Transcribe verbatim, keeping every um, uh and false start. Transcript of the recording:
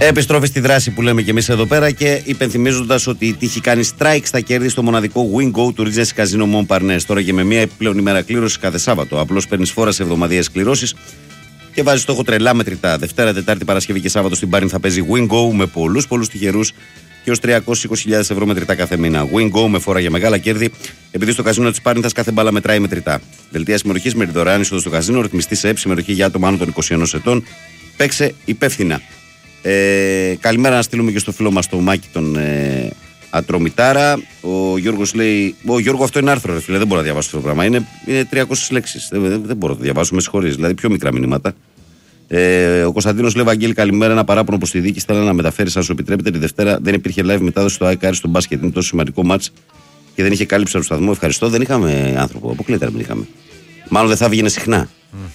Επιστροφή στη δράση που λέμε και εμείς εδώ πέρα και υπενθυμίζοντας ότι η τύχη κάνει strike στα κέρδη στο μοναδικό Win Go του Regency Casino Montparnasse. Τώρα και με μια επιπλέον ημέρα κλήρωση κάθε Σάββατο. Απλώς παίρνεις φόρα σε εβδομαδιαίες κληρώσεις και βάζεις στόχο τρελά μετρητά. Δευτέρα, Τετάρτη, Παρασκευή και Σάββατο στην Πάρνη θα παίζει Win Go με πολλούς πολλούς τυχερούς και ως τριακόσιες είκοσι χιλιάδες ευρώ μετρητά κάθε μήνα. Win Go με φόρα για μεγάλα κέρδη, επειδή στο καζίνο της Πάρνηθας κάθε μπάλα μετράει μετρητά. Δελτία συμμετοχής με τη δωρεάν είσοδο στο καζίνο, ρυθμιστή σε ΕΠ, συμμετοχή για άτομα άνω των είκοσι ενός ετών. Παίξε υπεύθυνα. Ε, καλημέρα να στείλουμε και στο φίλο μας το Μάκη τον ε, Ατρομητάρα. Ο Γιώργος λέει: Ω Γιώργο, αυτό είναι άρθρο, ρε φίλε. Δεν μπορώ να διαβάσω αυτό το πράγμα. Είναι, είναι τριακόσιες λέξεις. Δεν, δεν, δεν μπορώ να το διαβάσω, με συγχωρείς. Δηλαδή πιο μικρά μηνύματα. Ε, ο Κωνσταντίνος λέει: Βαγγέλη, καλημέρα. Ένα παράπονο προς τη δίκη. Θέλω να μεταφέρει, αν σου επιτρέπετε. Τη Δευτέρα δεν υπήρχε live μετάδοση στο ΑΕΚΑΡ στο μπάσκετ. Είναι τόσο σημαντικό μάτς και δεν είχε κάλυψη από το σταθμό. Ευχαριστώ. Δεν είχαμε άνθρωπο. Αποκλείται, δεν είχαμε. Μάλλον δεν θα βγαίνει συχνά. Mm.